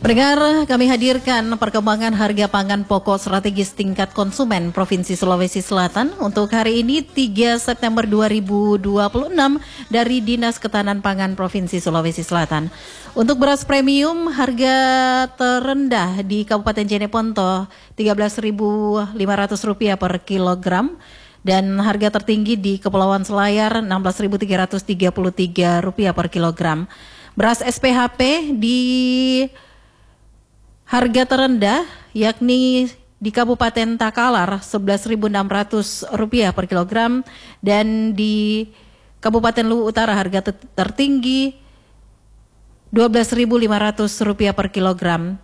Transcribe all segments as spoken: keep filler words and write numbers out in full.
Pendengar, kami hadirkan perkembangan harga pangan pokok strategis tingkat konsumen Provinsi Sulawesi Selatan untuk hari ini tiga September dua ribu dua puluh enam dari Dinas Ketahanan Pangan Provinsi Sulawesi Selatan. Untuk beras premium, harga terendah di Kabupaten Jeneponto tiga belas ribu lima ratus rupiah per kilogram dan harga tertinggi di Kepulauan Selayar enam belas ribu tiga ratus tiga puluh tiga rupiah per kilogram. Beras S P H P di harga terendah yakni di Kabupaten Takalar sebelas ribu enam ratus rupiah per kilogram dan di Kabupaten Luwu Utara harga tertinggi dua belas ribu lima ratus rupiah per kilogram.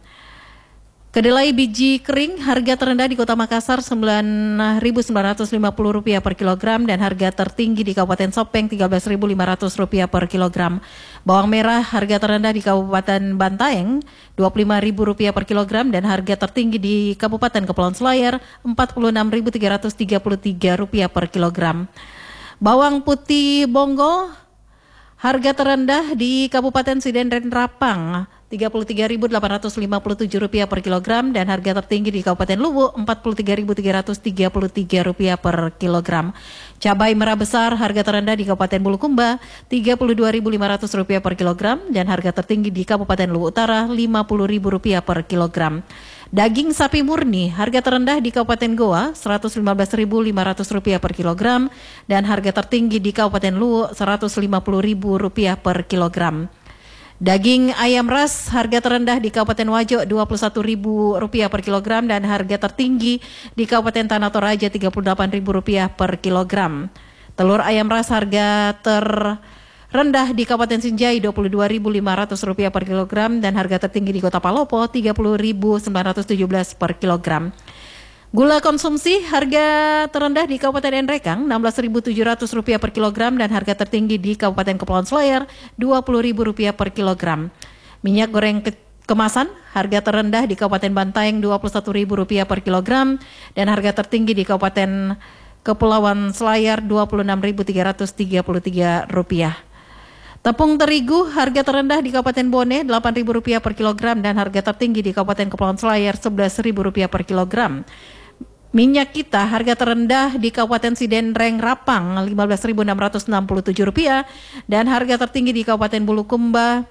Kedelai biji kering harga terendah di Kota Makassar sembilan ribu sembilan ratus lima puluh rupiah per kilogram dan harga tertinggi di Kabupaten Sopeng tiga belas ribu lima ratus rupiah per kilogram. Bawang merah harga terendah di Kabupaten Bantaeng dua puluh lima ribu rupiah per kilogram dan harga tertinggi di Kabupaten Kepulauan Selayar empat puluh enam ribu tiga ratus tiga puluh tiga rupiah per kilogram. Bawang putih Bonggol harga terendah di Kabupaten Sidenren Rapang tiga puluh tiga ribu delapan ratus lima puluh tujuh rupiah per kilogram dan harga tertinggi di Kabupaten Luwu empat puluh tiga ribu tiga ratus tiga puluh tiga rupiah per kilogram. Cabai merah besar harga terendah di Kabupaten Bulukumba tiga puluh dua ribu lima ratus rupiah per kilogram dan harga tertinggi di Kabupaten Luwu Utara lima puluh ribu rupiah per kilogram. Daging sapi murni harga terendah di Kabupaten Goa seratus lima belas ribu lima ratus rupiah per kilogram dan harga tertinggi di Kabupaten Luwu seratus lima puluh ribu rupiah per kilogram. Daging ayam ras harga terendah di Kabupaten Wajo dua puluh satu ribu rupiah per kilogram dan harga tertinggi di Kabupaten Tanah Toraja tiga puluh delapan ribu rupiah per kilogram. Telur ayam ras harga terendah di Kabupaten Sinjai dua puluh dua ribu lima ratus rupiah per kilogram dan harga tertinggi di Kota Palopo tiga puluh ribu sembilan ratus tujuh belas per kilogram. Gula konsumsi harga terendah di Kabupaten Enrekang enam belas ribu tujuh ratus rupiah per kilogram dan harga tertinggi di Kabupaten Kepulauan Selayar dua puluh ribu rupiah per kilogram. Minyak goreng ke kemasan harga terendah di Kabupaten Bantaeng dua puluh satu ribu rupiah per kilogram dan harga tertinggi di Kabupaten Kepulauan Selayar dua puluh enam ribu tiga ratus tiga puluh tiga rupiah. Tepung terigu harga terendah di Kabupaten Bone delapan ribu rupiah per kilogram dan harga tertinggi di Kabupaten Kepulauan Selayar sebelas ribu rupiah per kilogram. Minyak kita harga terendah di Kabupaten Sidenreng Rapang lima belas ribu enam ratus enam puluh tujuh rupiah dan harga tertinggi di Kabupaten Bulukumba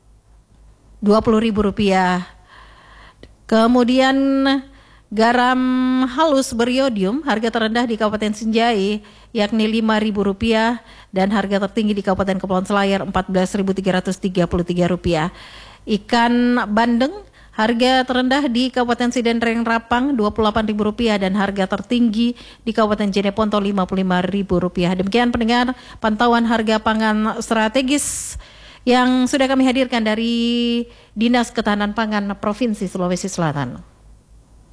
dua puluh ribu rupiah. Kemudian garam halus beriodium harga terendah di Kabupaten Sinjai yakni lima ribu rupiah dan harga tertinggi di Kabupaten Kepulauan Selayar empat belas ribu tiga ratus tiga puluh tiga rupiah. Ikan bandeng harga terendah di Kabupaten Sidenreng Rapang dua puluh delapan ribu rupiah dan harga tertinggi di Kabupaten Jeneponto lima puluh lima ribu rupiah. Demikian pendengar pantauan harga pangan strategis yang sudah kami hadirkan dari Dinas Ketahanan Pangan Provinsi Sulawesi Selatan.